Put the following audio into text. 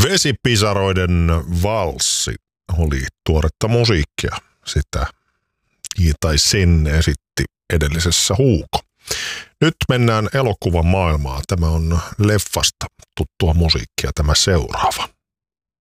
Vesipisaroiden valssi oli tuoretta musiikkia. Sen esitti edellisessä Huuko. Nyt mennään elokuvan maailmaan. Tämä on leffasta tuttua musiikkia tämä seuraava.